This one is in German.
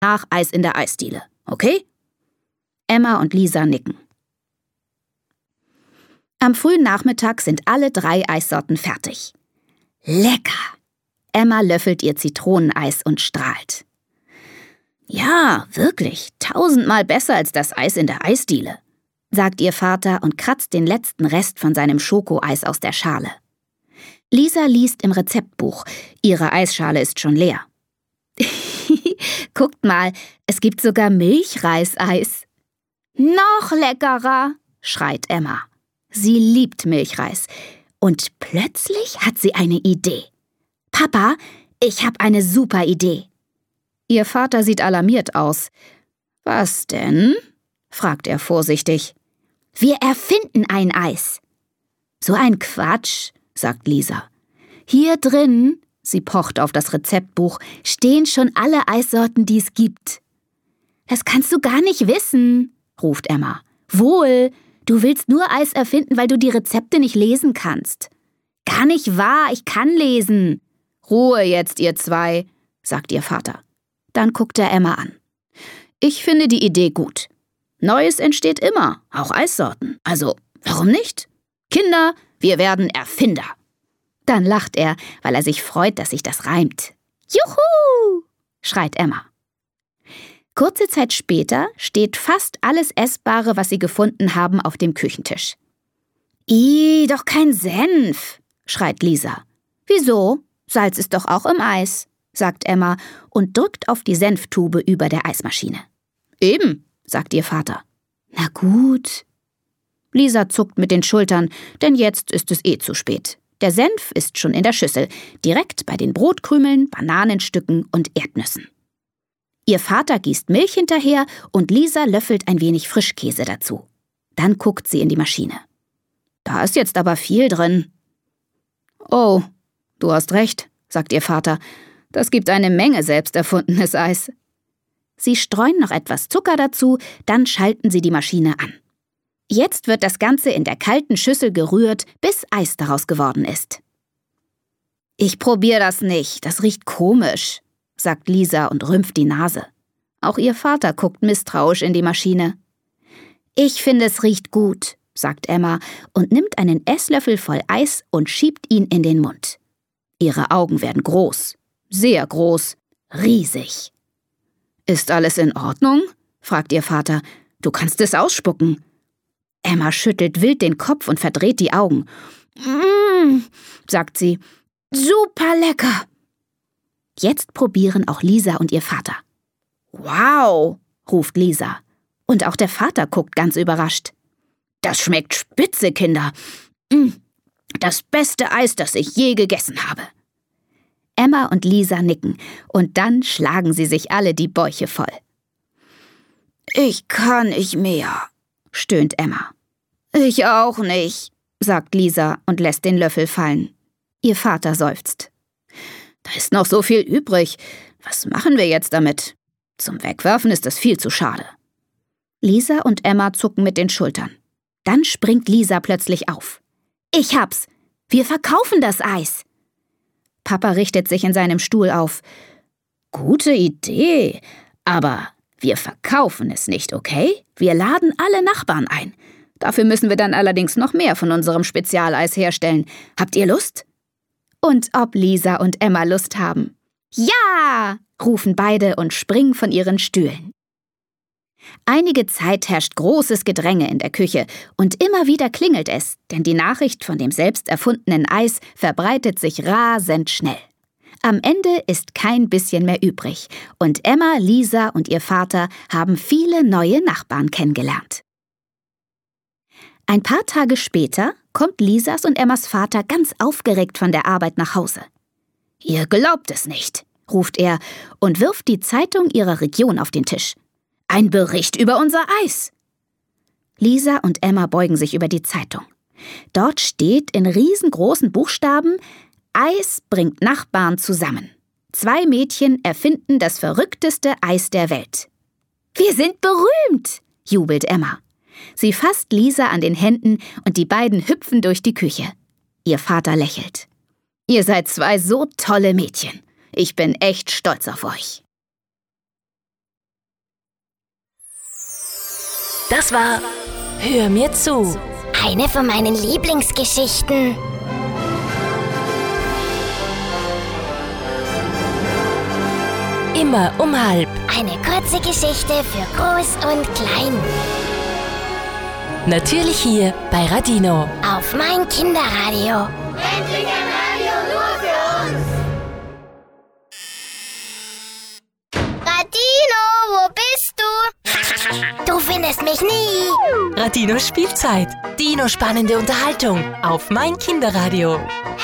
nach Eis in der Eisdiele, okay? Emma und Lisa nicken. Am frühen Nachmittag sind alle 3 Eissorten fertig. Lecker! Emma löffelt ihr Zitroneneis und strahlt. Ja, wirklich, 1000-mal besser als das Eis in der Eisdiele, sagt ihr Vater und kratzt den letzten Rest von seinem Schokoeis aus der Schale. Lisa liest im Rezeptbuch. Ihre Eisschale ist schon leer. Guckt mal, es gibt sogar Milchreiseis. Noch leckerer, schreit Emma. Sie liebt Milchreis. Und plötzlich hat sie eine Idee. Papa, ich habe eine super Idee. Ihr Vater sieht alarmiert aus. Was denn? Fragt er vorsichtig. Wir erfinden ein Eis. So ein Quatsch, sagt Lisa. Hier drin, sie pocht auf das Rezeptbuch, stehen schon alle Eissorten, die es gibt. Das kannst du gar nicht wissen, ruft Emma. Wohl, du willst nur Eis erfinden, weil du die Rezepte nicht lesen kannst. Gar nicht wahr, ich kann lesen. Ruhe jetzt, ihr 2, sagt ihr Vater. Dann guckt er Emma an. Ich finde die Idee gut. Neues entsteht immer, auch Eissorten. Also, warum nicht? Kinder, wir werden Erfinder. Dann lacht er, weil er sich freut, dass sich das reimt. Juhu! Schreit Emma. Kurze Zeit später steht fast alles Essbare, was sie gefunden haben, auf dem Küchentisch. Doch kein Senf, schreit Lisa. Wieso? Salz ist doch auch im Eis, sagt Emma und drückt auf die Senftube über der Eismaschine. Eben, sagt ihr Vater. Na gut. Lisa zuckt mit den Schultern, denn jetzt ist es zu spät. Der Senf ist schon in der Schüssel, direkt bei den Brotkrümeln, Bananenstücken und Erdnüssen. Ihr Vater gießt Milch hinterher und Lisa löffelt ein wenig Frischkäse dazu. Dann guckt sie in die Maschine. Da ist jetzt aber viel drin. Oh, du hast recht, sagt ihr Vater. Das gibt eine Menge selbst erfundenes Eis. Sie streuen noch etwas Zucker dazu, dann schalten sie die Maschine an. Jetzt wird das Ganze in der kalten Schüssel gerührt, bis Eis daraus geworden ist. Ich probiere das nicht, das riecht komisch, sagt Lisa und rümpft die Nase. Auch ihr Vater guckt misstrauisch in die Maschine. Ich finde, es riecht gut, sagt Emma und nimmt einen Esslöffel voll Eis und schiebt ihn in den Mund. Ihre Augen werden groß, sehr groß, riesig. Ist alles in Ordnung? Fragt ihr Vater. Du kannst es ausspucken. Emma schüttelt wild den Kopf und verdreht die Augen. Sagt sie. Super lecker. Jetzt probieren auch Lisa und ihr Vater. Wow, ruft Lisa. Und auch der Vater guckt ganz überrascht. Das schmeckt spitze, Kinder. Das beste Eis, das ich je gegessen habe. Emma und Lisa nicken und dann schlagen sie sich alle die Bäuche voll. Ich kann nicht mehr, stöhnt Emma. Ich auch nicht, sagt Lisa und lässt den Löffel fallen. Ihr Vater seufzt. Da ist noch so viel übrig. Was machen wir jetzt damit? Zum Wegwerfen ist das viel zu schade. Lisa und Emma zucken mit den Schultern. Dann springt Lisa plötzlich auf. Ich hab's! Wir verkaufen das Eis! Papa richtet sich in seinem Stuhl auf. Gute Idee, aber wir verkaufen es nicht, okay? Wir laden alle Nachbarn ein. Dafür müssen wir dann allerdings noch mehr von unserem Spezialeis herstellen. Habt ihr Lust? Und ob Lisa und Emma Lust haben. Ja! Rufen beide und springen von ihren Stühlen. Einige Zeit herrscht großes Gedränge in der Küche und immer wieder klingelt es, denn die Nachricht von dem selbst erfundenen Eis verbreitet sich rasend schnell. Am Ende ist kein bisschen mehr übrig und Emma, Lisa und ihr Vater haben viele neue Nachbarn kennengelernt. Ein paar Tage später kommt Lisas und Emmas Vater ganz aufgeregt von der Arbeit nach Hause. »Ihr glaubt es nicht«, ruft er und wirft die Zeitung ihrer Region auf den Tisch. »Ein Bericht über unser Eis!« Lisa und Emma beugen sich über die Zeitung. Dort steht in riesengroßen Buchstaben: Eis bringt Nachbarn zusammen. 2 Mädchen erfinden das verrückteste Eis der Welt. »Wir sind berühmt«, jubelt Emma. Sie fasst Lisa an den Händen und die beiden hüpfen durch die Küche. Ihr Vater lächelt. »Ihr seid 2 so tolle Mädchen. Ich bin echt stolz auf euch.« Das war Hör mir zu. Eine von meinen Lieblingsgeschichten. Immer um halb. Eine kurze Geschichte für Groß und Klein. Natürlich hier bei Radino. Auf mein Kinderradio. Endlich ein Radio nur für uns! Radino, wo bist du? Du findest mich nie. Radino Spielzeit. Dino spannende Unterhaltung auf mein Kinderradio.